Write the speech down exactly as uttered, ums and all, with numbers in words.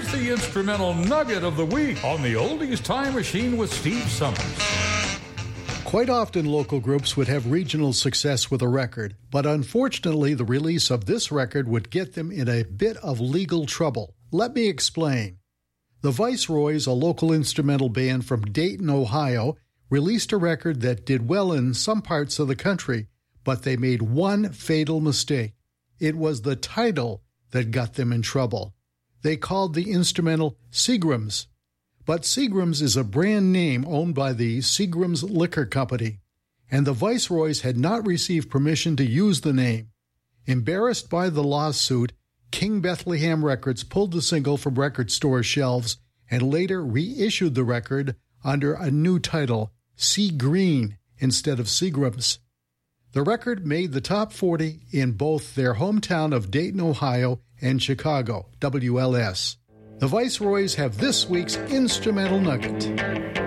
Here's the instrumental nugget of the week on the Oldies Time Machine with Steve Summers. Quite often, local groups would have regional success with a record, but unfortunately, the release of this record would get them in a bit of legal trouble. Let me explain. The Viceroys, a local instrumental band from Dayton, Ohio, released a record that did well in some parts of the country, but they made one fatal mistake. It was the title that got them in trouble. They called the instrumental Seagram's. But Seagram's is a brand name owned by the Seagram's Liquor Company, and the Viceroys had not received permission to use the name. Embarrassed by the lawsuit, King Bethlehem Records pulled the single from record store shelves and later reissued the record under a new title, Sea Green, instead of Seagram's. The record made the top forty in both their hometown of Dayton, Ohio, and Chicago, W L S. The Viceroys have this week's Instrumental Nugget.